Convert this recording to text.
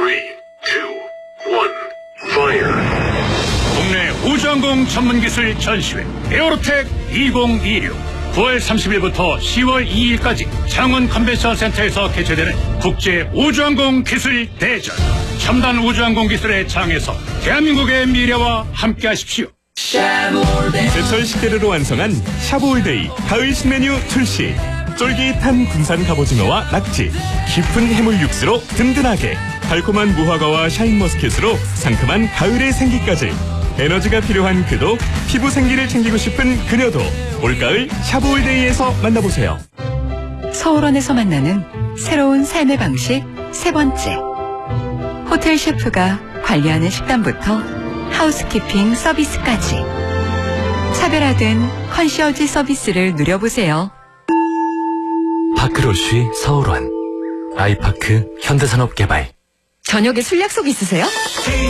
3, 2, 1, fire. 국내 우주항공 전문기술 전시회 에어로텍 2026 9월 30일부터 10월 2일까지 창원 컨벤션 센터에서 개최되는 국제 우주항공 기술 대전. 첨단 우주항공 기술의 장에서 대한민국의 미래와 함께하십시오. 제철 식재료로 완성한 샤브올데이 가을 신메뉴 출시. 쫄깃한 군산 갑오징어와 낙지, 깊은 해물 육수로 든든하게, 달콤한 무화과와 샤인머스켓으로 상큼한 가을의 생기까지. 에너지가 필요한 그도, 피부 생기를 챙기고 싶은 그녀도 올가을 샤브올데이에서 만나보세요. 서울원에서 만나는 새로운 삶의 방식 세 번째. 호텔 셰프가 관리하는 식단부터 하우스키핑 서비스까지 차별화된 컨시어지 서비스를 누려보세요. 파크로쉬 서울원, 아이파크 현대산업개발. 저녁에 술 약속 있으세요?